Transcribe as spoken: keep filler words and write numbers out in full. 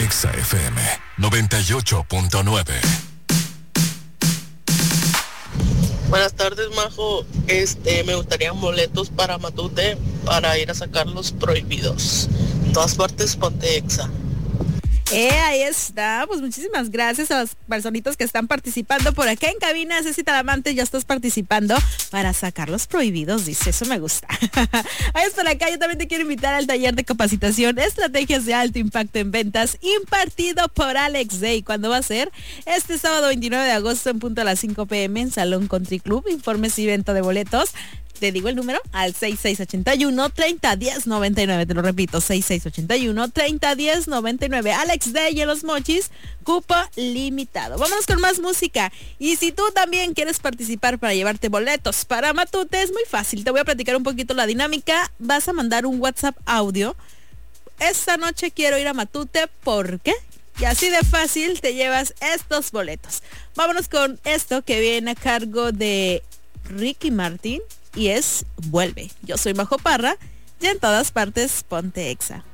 Exa F M noventa y ocho punto nueve. Buenas tardes, Majo. Este, me gustarían boletos para Matute para ir a sacar los prohibidos. En todas partes, ponte Exa. Eh, ahí está, pues muchísimas gracias a las personitas que están participando por acá en cabina. Ceci Talamante, ya estás participando para sacar los prohibidos, dice, eso me gusta. Ahí es por acá, yo también te quiero invitar al taller de capacitación Estrategias de Alto Impacto en Ventas, impartido por Alex Day. ¿Cuándo va a ser? Este sábado veintinueve de agosto en punto a las cinco pm en Salón Country Club. Informes y venta de boletos. Te digo el número al seis seis ocho uno, tres cero uno cero, nueve nueve. Te lo repito, seis seis ocho uno, tres cero uno cero, nueve nueve. Alex Day en Los Mochis, cupo limitado. Vámonos con más música. Y si tú también quieres participar para llevarte boletos para Matute, es muy fácil. Te voy a platicar un poquito la dinámica. Vas a mandar un WhatsApp audio. Esta noche quiero ir a Matute, ¿por qué? Y así de fácil te llevas estos boletos. Vámonos con esto que viene a cargo de Ricky Martin. Y es Vuelve. Yo soy Majo Parra y en todas partes ponte Exa.